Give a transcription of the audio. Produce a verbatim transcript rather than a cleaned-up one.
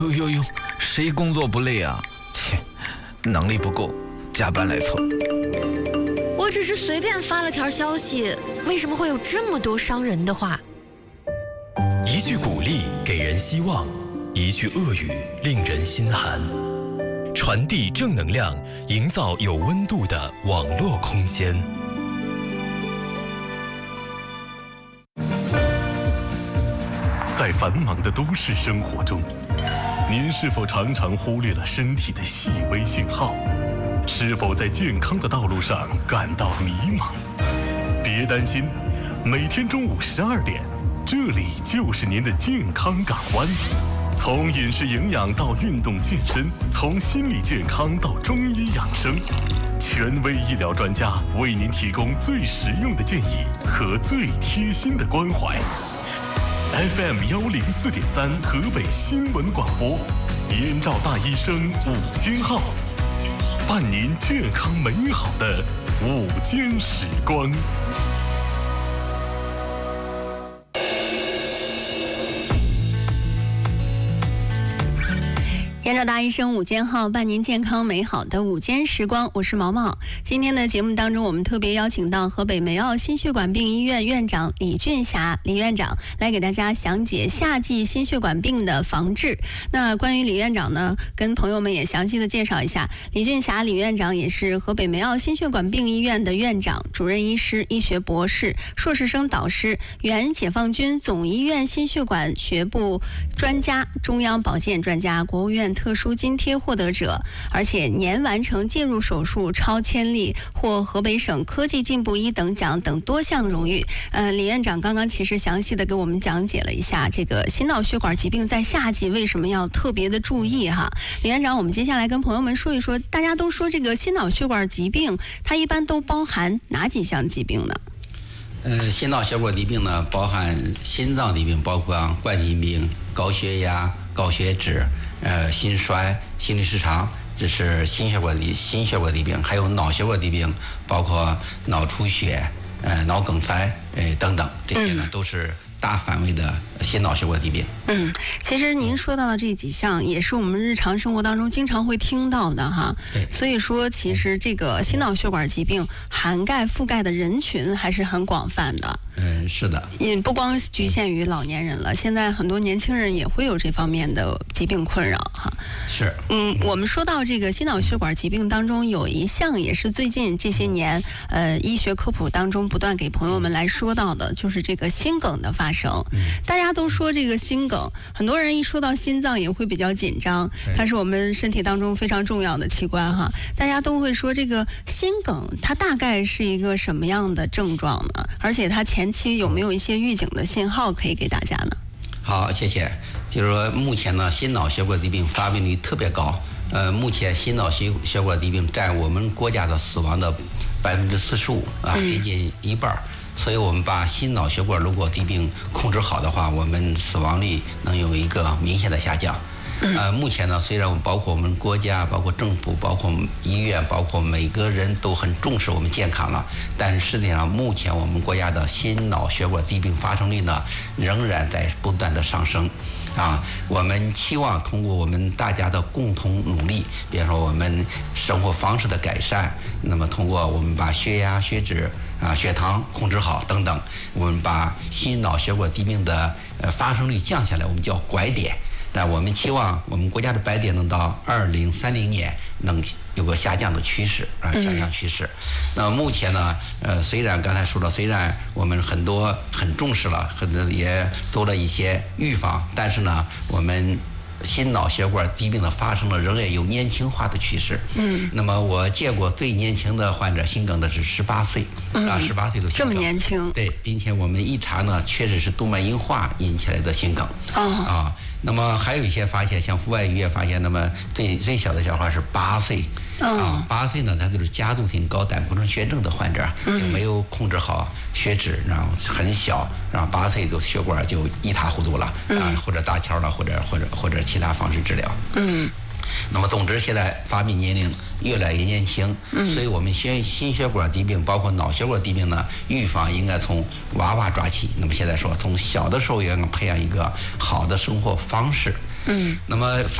呦呦呦，谁工作不累啊？切，能力不够，加班来凑。 我只是随便发了条消息，为什么会有这么多伤人的话？ 一句鼓励给人希望，一句恶语令人心寒。传递正能量，营造有温度的网络空间。 在繁忙的都市生活中，您是否常常忽略了身体的细微信号？是否在健康的道路上感到迷茫？别担心，每天中午十二点，这里就是您的健康港湾。从饮食营养到运动健身，从心理健康到中医养生，权威医疗专家为您提供最实用的建议和最贴心的关怀。F M 幺零四点三河北新闻广播，燕赵大医生午间号，伴您健康美好的午间时光。 燕赵大医生午间号，伴您健康美好的午间时光，我是毛毛。今天的节目当中，我们特别邀请到河北梅奥心血管病医院院长李俊霞李院长来给大家详解夏季心血管病的防治。那关于李院长呢，跟朋友们也详细的介绍一下。李俊霞李院长也是河北梅奥心血管病医院的院长、主任医师、医学博士、硕士生导师，原解放军总医院心血管学部专家、中央保健专家、国务院特殊津贴获得者，而且年完成介入手术超千例，获河北省科技进步一等奖等多项荣誉。呃，李院长刚刚其实详细的给我们讲解了一下这个心脑血管疾病在夏季为什么要特别的注意哈。李院长，我们接下来跟朋友们说一说，大家都说这个心脑血管疾病，它一般都包含哪几项疾病呢？ 呃，心脑血管疾病呢，包含心脏疾病，包括冠心病、高血压、高血脂。呃，心衰、心律失常，这是心血管的心血管疾病，还有脑血管疾病，包括脑出血、呃脑梗塞，呃等等，这些呢、嗯、都是大范围的心脑血管疾病。 嗯，其实您说到的这几项也是我们日常生活当中经常会听到的哈。对。所以说，其实这个心脑血管疾病涵盖覆盖的人群还是很广泛的。 嗯，是的。 也不光局限于老年人了，现在很多年轻人也会有这方面的疾病困扰哈。 是。 嗯，我们说到这个心脑血管疾病当中，有一项也是最近这些年呃医学科普当中不断给朋友们来说到的，就是这个心梗的发生。嗯。大家都说这个心梗，很多人一说到心脏也会比较紧张，它是我们身体当中非常重要的器官哈。大家都会说这个心梗它大概是一个什么样的症状呢？而且它前期有没有一些预警的信号可以给大家呢？ 好，谢谢。就是说目前呢，心脑血管疾病发病率特别高，呃，目前心脑血血管疾病占我们国家的死亡的百分之四十五啊，接近一半。所以我们把心脑血管如果疾病控制好的话，我们死亡率能有一个明显的下降。呃，目前呢，虽然包括我们国家、包括政府、包括医院、包括每个人都很重视我们健康了，但是实际上目前我们国家的心脑血管疾病发生率呢，仍然在不断的上升。啊，我们期望通过我们大家的共同努力，比如说我们生活方式的改善，那么通过我们把血压、血脂啊、血糖控制好等等，我们把心脑血管疾病的呃发生率降下来，我们叫拐点。那我们期望我们国家的拐点能到二零三零年能有个下降的趋势啊，下降趋势。那目前呢，呃，虽然刚才说了，虽然我们很多很重视了，很多也做了一些预防，但是呢，我们心脑血管疾病的发生了仍然有年轻化的趋势。嗯。那么我见过最年轻的患者心梗的是十八岁，嗯、啊，十八岁都心梗。 这么年轻。 对，并且我们一查呢，确实是动脉硬化引起来的心梗。哦。啊。那么还有一些发现，像阜外医院发现，那么最最小的小孩是八岁，嗯、啊，八岁呢，他就是家族性高胆固醇血症的患者，嗯、就没有控制好血脂，然后很小，然后八岁就血管就一塌糊涂了，嗯、啊，或者搭桥了，或者或者或者其他方式治疗，嗯。那么总之现在发病年龄越来越年轻，嗯、所以我们心心血管疾病包括脑血管疾病呢，预防应该从娃娃抓起。那么现在说从小的时候也要培养一个好的生活方式嗯， 那么